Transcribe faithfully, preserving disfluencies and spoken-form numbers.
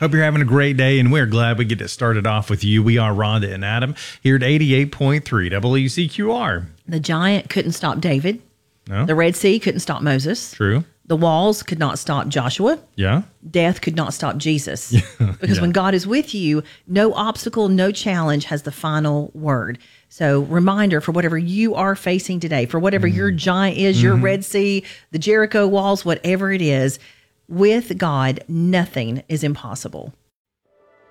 Hope you're having a great day, and we're glad we get it started off with you. We are Rhonda and Adam here at eighty-eight point three W C Q R. The giant couldn't stop David. No? The Red Sea couldn't stop Moses. True. The walls could not stop Joshua. Yeah. Death could not stop Jesus. Because Yeah. when God is with you, no obstacle, no challenge has the final word. So reminder for whatever you are facing today, for whatever Mm. your giant is, your Red Sea, the Jericho walls, whatever it is, with God, nothing is impossible.